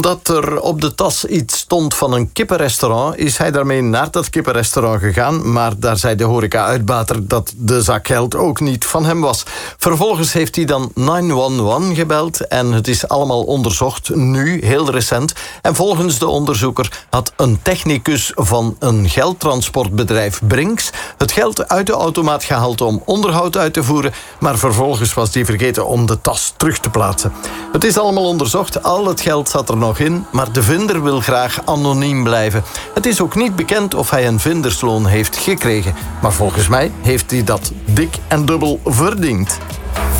Omdat er op de tas iets stond van een kippenrestaurant, is hij daarmee naar dat kippenrestaurant gegaan. Maar daar zei de horeca-uitbater dat de zak geld ook niet van hem was. Vervolgens heeft hij dan 911 gebeld en het is allemaal onderzocht, nu, heel recent. En volgens de onderzoeker had een technicus van een geldtransportbedrijf Brinks het geld uit de automaat gehaald om onderhoud uit te voeren, maar vervolgens was hij vergeten om de tas terug te plaatsen. Het is allemaal onderzocht, al het geld zat er nog in, maar de vinder wil graag anoniem blijven. Het is ook niet bekend of hij een vindersloon heeft gekregen, maar volgens mij heeft hij dat dik en dubbel verdiend.